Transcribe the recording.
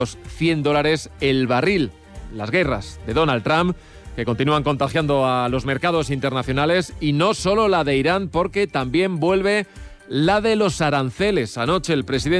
$100 el barril. Las guerras de Donald Trump que continúan contagiando a los mercados internacionales, y no solo la de Irán, porque también vuelve la de los aranceles. Anoche el presidente